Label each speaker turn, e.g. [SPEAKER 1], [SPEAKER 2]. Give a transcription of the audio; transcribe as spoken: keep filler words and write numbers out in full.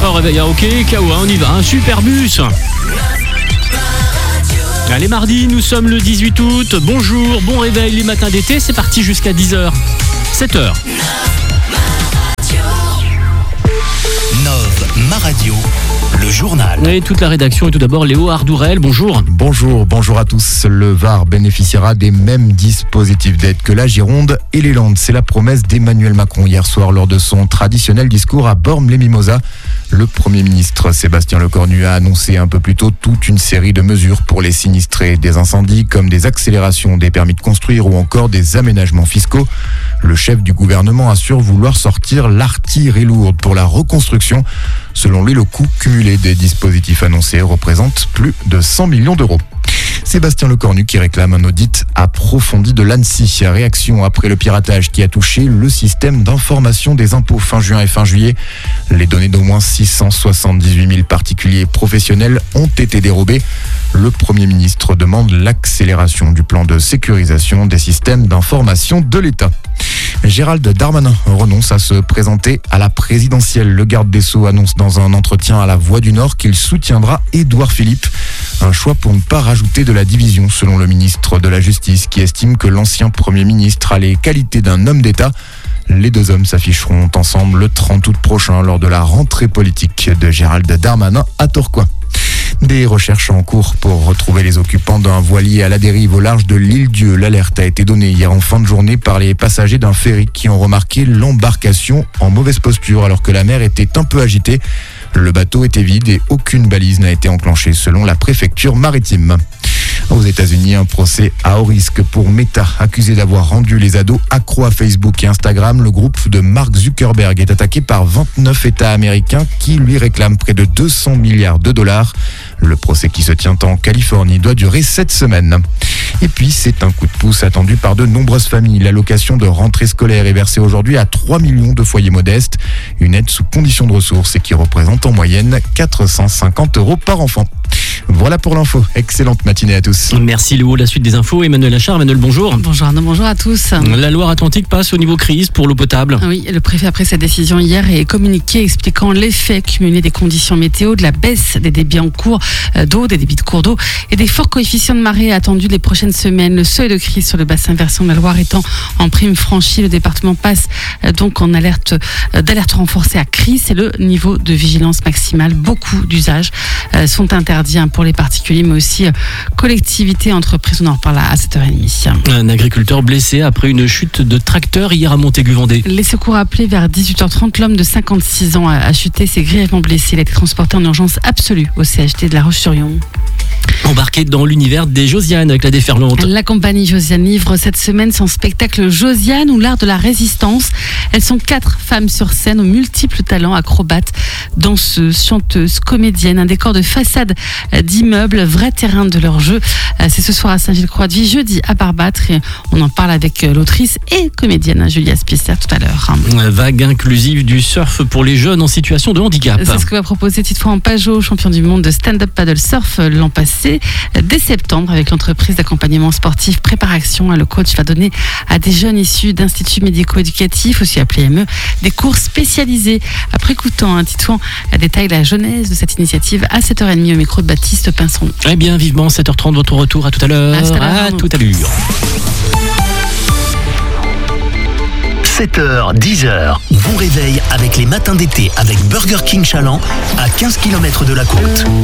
[SPEAKER 1] heures, réveil à hockey, K O, on y va, un super bus. Allez, mardi, nous sommes le dix-huit août. Bonjour, bon réveil les matins d'été, c'est parti jusqu'à dix heures. sept heures.
[SPEAKER 2] Nove, ma radio, le journal.
[SPEAKER 1] Et toute la rédaction, et tout d'abord Léo Ardourel, bonjour.
[SPEAKER 3] Bonjour, bonjour à tous. Le Var bénéficiera des mêmes dispositifs d'aide que la Gironde et les Landes. C'est la promesse d'Emmanuel Macron hier soir lors de son traditionnel discours à Bormes-les-Mimosas. Le Premier ministre Sébastien Lecornu a annoncé un peu plus tôt toute une série de mesures pour les sinistrés des incendies, comme des accélérations des permis de construire ou encore des aménagements fiscaux. Le chef du gouvernement assure vouloir sortir l'artillerie lourde pour la reconstruction. Selon lui, le coût cumulé des dispositifs annoncés représente plus de cent millions d'euros. Sébastien Lecornu qui réclame un audit approfondi de l'Anssi. Réaction après le piratage qui a touché le système d'information des impôts fin juin et fin juillet. Les données d'au moins six cent soixante-dix-huit mille particuliers et professionnels ont été dérobées. Le Premier ministre demande l'accélération du plan de sécurisation des systèmes d'information de l'État. Gérald Darmanin renonce à se présenter à la présidentielle. Le garde des Sceaux annonce dans un entretien à La Voix du Nord qu'il soutiendra Édouard Philippe. Un choix pour ne pas rajouter de la division selon le ministre de la Justice qui estime que l'ancien Premier ministre a les qualités d'un homme d'État. Les deux hommes s'afficheront ensemble le trente août prochain lors de la rentrée politique de Gérald Darmanin à Tourcoing. Des recherches en cours pour retrouver les occupants d'un voilier à la dérive au large de l'île Dieu. L'alerte a été donnée hier en fin de journée par les passagers d'un ferry qui ont remarqué l'embarcation en mauvaise posture alors que la mer était un peu agitée. Le bateau était vide et aucune balise n'a été enclenchée selon la préfecture maritime. Aux États-Unis, un procès à haut risque pour Meta, accusé d'avoir rendu les ados accros à Facebook et Instagram. Le groupe de Mark Zuckerberg est attaqué par vingt-neuf États américains qui lui réclament près de deux cents milliards de dollars. Le procès qui se tient en Californie doit durer sept semaines. Et puis, c'est un coup de pouce attendu par de nombreuses familles. L'allocation de rentrée scolaire est versée aujourd'hui à trois millions de foyers modestes. Une aide sous condition de ressources et qui représente en moyenne quatre cent cinquante euros par enfant. Voilà pour l'info. Excellente matinée à tous.
[SPEAKER 1] Merci Léo. La suite des infos, Emmanuel Achard. Emmanuel, bonjour.
[SPEAKER 4] Bonjour Arnaud, bonjour à tous.
[SPEAKER 1] La Loire-Atlantique passe au niveau crise pour l'eau potable.
[SPEAKER 4] Oui, le préfet a pris sa décision hier et communiqué expliquant l'effet cumulé des conditions météo, de la baisse des débits en cours d'eau, des débits de cours d'eau et des forts coefficients de marée attendus les prochaines semaines. Le seuil de crise sur le bassin versant de la Loire étant en prime franchi, le département passe donc en alerte d'alerte renforcée à crise. C'est le niveau de vigilance maximale. Beaucoup d'usages sont interdits pour les particuliers, mais aussi collectivités, entreprises. On en reparle à sept heures trente.
[SPEAKER 1] Un agriculteur blessé après une chute de tracteur hier à Montaigu-Vendée.
[SPEAKER 4] Les secours appelés vers dix-huit heures trente. L'homme de cinquante-six ans a chuté, s'est grièvement blessé. Il a été transporté en urgence absolue au C H T de La Roche-sur-Yon.
[SPEAKER 1] Embarqué dans l'univers des Josiane avec la déferlante.
[SPEAKER 4] La compagnie Josiane livre cette semaine son spectacle Josiane ou l'art de la résistance. Elles sont quatre femmes sur scène aux multiples talents, acrobates, danseuses, chanteuses, comédiennes, un décor de façade d'immeubles, vrai terrain de leur jeu. C'est ce soir à Saint-Gilles-Croix-de-Vie, jeudi à Barbâtre. Et on en parle avec l'autrice et comédienne Julia Spicer tout à l'heure.
[SPEAKER 1] Vague inclusive du surf pour les jeunes en situation de handicap.
[SPEAKER 4] C'est ce que va proposer Titouan Pajot, champion du monde de stand-up paddle surf l'an passé. Dès septembre, avec l'entreprise d'accompagnement sportif Préparation, le coach va donner à des jeunes issus d'instituts médico-éducatifs, aussi appelés M E, des cours spécialisés. Après écoutant un Titouan détaille la genèse de cette initiative à sept heures trente au micro de Baptiste Pinson.
[SPEAKER 1] Eh bien, vivement, sept heures trente, votre retour. À tout à l'heure.
[SPEAKER 4] À tout à l'heure.
[SPEAKER 1] À tout à l'heure.
[SPEAKER 2] sept heures, dix heures. Bon réveil avec les matins d'été avec Burger King Chaland à quinze kilomètres de la côte.